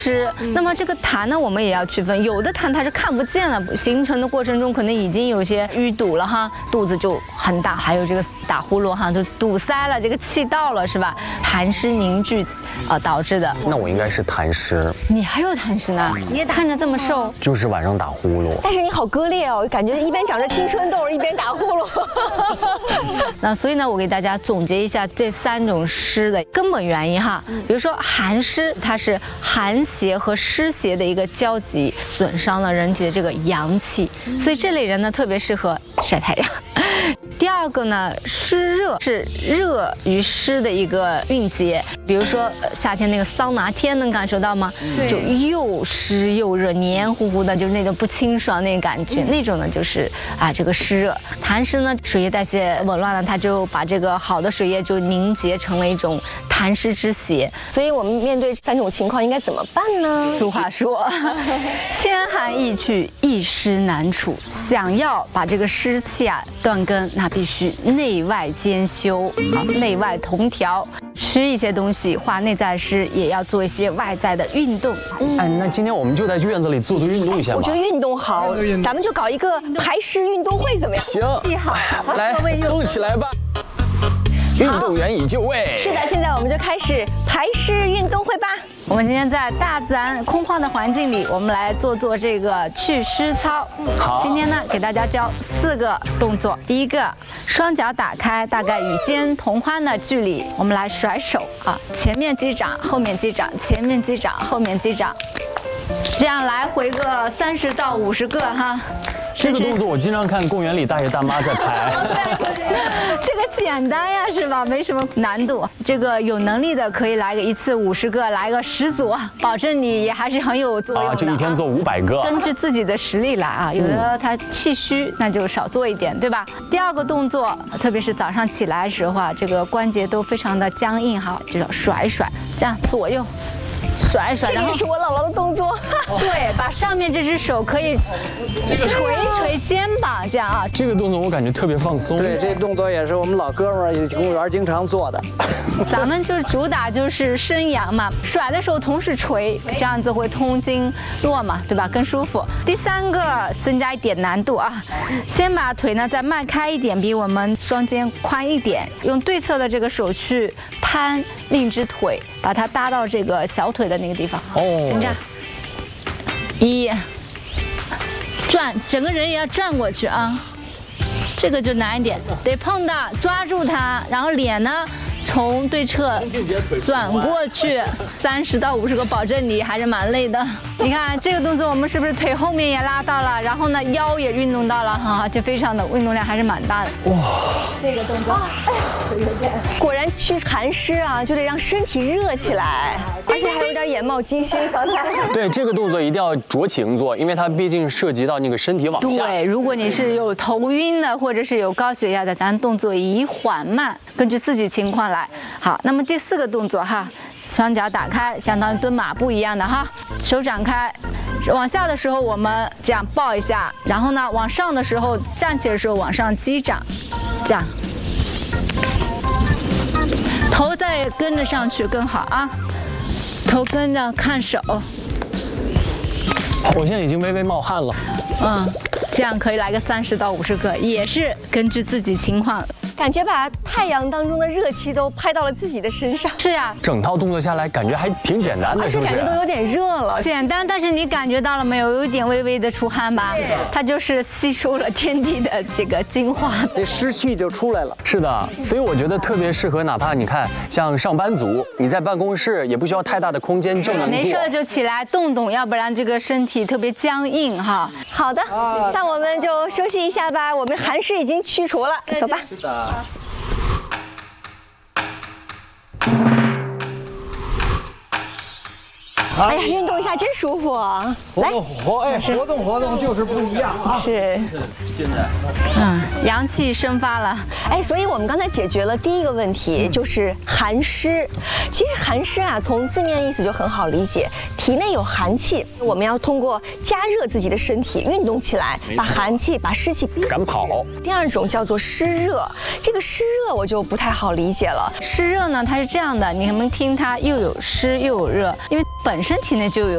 湿。那么这个痰呢，我们也要区分，有的痰它是看不见了，形成的过程中可能已经有些淤堵了哈，肚子就很大，还有这个打呼噜哈，就堵塞了，这个气道了是吧？痰湿凝聚，导致的。 那我应该是痰湿。 你还有痰湿呢？你也看着这么瘦， 就是晚上打呼噜。 但是你好割裂哦，感觉一边长着青春痘，一边打呼噜。 那所以呢，我给大家总结一下这3种湿的根本原因哈。比如说寒湿，它是寒邪和湿邪的一个交集，损伤了人体的这个阳气，所以这类人呢特别适合晒太阳。第二个呢，湿热是热与湿的一个蕴结，比如说夏天那个桑拿天，能感受到吗？就又湿又热，黏糊糊的，就是那种不清爽那个感觉，那种呢就是这个湿热。痰湿呢，水液代谢紊乱了，它就把这个好的水液就凝结成了一种痰湿之邪。 所以我们面对3种情况应该怎么办呢？ 俗话说，千寒易去，一湿难除。想要把这个湿气断根，那必须内外兼修，内外同调。吃一些东西化内在湿，也要做一些外在的运动。 哎，那今天我们就在院子里做运动一下吧。 我觉得运动好，咱们就搞一个排湿运动会怎么样？ 行， 记好， 来动起来吧。运动员已就位。 是的，现在我们就开始排湿运动会吧。 我们今天在大自然空旷的环境里，我们来做这个祛湿操。 好， 今天呢给大家教4个动作。第一个，双脚打开，大概与肩同宽的距离，我们来甩手前面击掌，后面击掌，前面击掌，后面击掌，这样来回个30到50个哈。 这个动作我经常看公园里大爷大妈在拍。 这个简单呀，是吧？没什么难度。这个有能力的可以来个一次50个，来个10组，保证你也还是很有作用的。 这一天做500个。 根据自己的实力来有的他气虚，那就少做一点，对吧？第2个动作，特别是早上起来的时候这个关节都非常的僵硬就要甩甩，这样左右。甩甩， 这也是我姥姥的动作。 对，把上面这只手可以捶一捶肩膀，这样这个动作我感觉特别放松。 对，这动作也是我们老哥们儿公园经常做的。 咱们就是主打就是伸阳嘛，甩的时候同时捶，这样子会通经络嘛，对吧？更舒服。第3个增加一点难度先把腿呢再迈开一点，比我们双肩宽一点，用对侧的这个手去攀另一只腿，把它搭到这个小腿的那个地方。先这样，1转，整个人也要转过去这个就难一点，得碰到抓住它，然后脸呢从对侧转过去，30到50个，保证你还是蛮累的。你看这个动作，我们是不是腿后面也拉到了，然后呢腰也运动到了就非常的运动量还是蛮大的。哇，这个动作， 果然祛寒湿就得让身体热起来，而且还有点眼冒金星。刚才对这个动作一定要酌情做，因为它毕竟涉及到那个身体往下。 对，如果你是有头晕的或者是有高血压的，咱动作以缓慢，根据自己情况来。好，那么第4个动作双脚打开，相当于蹲马步一样的手展开，往下的时候我们这样抱一下，然后呢往上的时候站起的时候往上击掌，这样，头再跟着上去更好头跟着看手。 我现在已经微微冒汗了。 这样可以来个30到50个，也是根据自己情况。 感觉把太阳当中的热气都拍到了自己的身上。 是呀， 整套动作下来感觉还挺简单的，是不是？ 而且感觉都有点热了。 简单，但是你感觉到了没有？有一点微微的出汗吧？它就是吸收了天地的这个精华， 这湿气就出来了。 是的，所以我觉得特别适合，哪怕你看像上班族，你在办公室也不需要太大的空间就能做。 没事就起来动动，要不然这个身体特别僵硬好的，那我们就休息一下吧。我们寒湿已经驱除了，走吧。 是的。 哎呀，运动一下真舒服来， 活动活动就是不一样是。 现在， 阳气生发了。 所以我们刚才解决了第1个问题，就是寒湿。其实寒湿从字面意思就很好理解，体内有寒气，我们要通过加热自己的身体，运动起来，把寒气、把湿气赶跑。 第2种叫做湿热，这个湿热我就不太好理解了。 湿热呢，它是这样的，你们听它又有湿又有热，因为本身体内就有